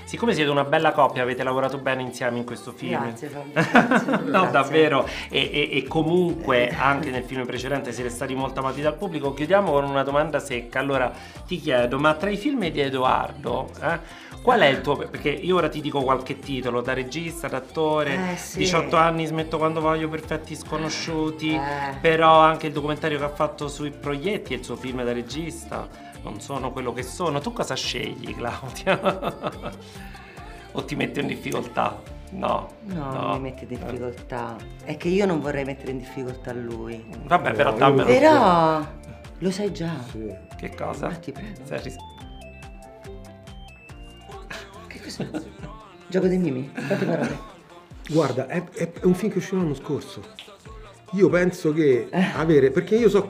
Siccome siete una bella coppia, avete lavorato bene insieme in questo film. Grazie Fabio, grazie. No, Grazie. davvero. E comunque anche nel film precedente siete stati molto amati dal pubblico. Chiudiamo con una domanda secca. Allora ti chiedo, ma tra i film di Edoardo, qual è il tuo... Perché io ora ti dico qualche titolo, da regista, da attore, Sì. 18 anni, Smetto quando voglio, Perfetti sconosciuti, però anche il documentario che ha fatto sui proietti e il suo film da regista. Non sono quello che sono. Tu cosa scegli, Claudia? O ti metti in difficoltà? No, non mi metti in difficoltà. È che io non vorrei mettere in difficoltà lui. Vabbè, però No, dammelo. Però lo sai già. Sì. Che cosa? Ma ti prego. Sei Che cos'è? Gioco dei mimi? Quante parole? Guarda, è un film che uscì l'anno scorso. Io penso che avere, perché io so